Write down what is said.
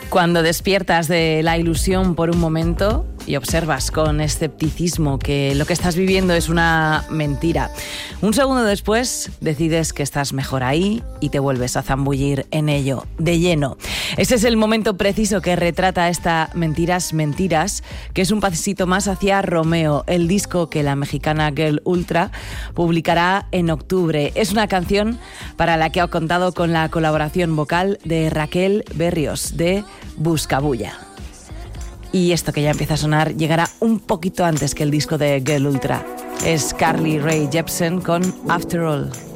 Cuando despiertas de la ilusión por un momento y observas con escepticismo que lo que estás viviendo es una mentira, un segundo después decides que estás mejor ahí y te vuelves a zambullir en ello de lleno. Ese es el momento preciso que retrata esta Mentiras, Mentiras, que es un pasito más hacia Romeo, el disco que la mexicana Girl Ultra publicará en octubre. Es una canción para la que ha contado con la colaboración vocal de Raquel Berrios, de Buscabulla. Y esto que ya empieza a sonar llegará un poquito antes que el disco de Girl Ultra. Es Carly Rae Jepsen con After All.